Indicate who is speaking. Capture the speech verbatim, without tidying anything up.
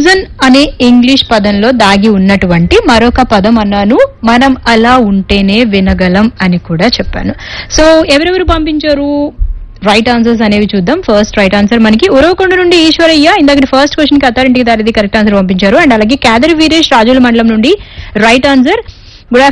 Speaker 1: Reason అనే English పదంలో దాగి ఉన్నటువంటి మరొక పదం అన్నాను. మనం అలా ఉంటేనే వినగలం అని కూడా చెప్పాను. సో ఎవరెవరు పంపించారు రైట్ ఆన్సర్స్ అనేవి చూద్దాం. ఫస్ట్ రైట్ ఆన్సర్ మనకి ఉరవకొండ నుండి ఈశ్వరయ్య ఇందాక ఫస్ట్ క్వశ్చన్ కి అత్తారింటికి దారిది కరెక్ట్ ఆన్సర్ పంపించారు. అండ్ అలాగే కేదరి వీరేష్ రాజుల మండలం నుండి రైట్ ఆన్సర్.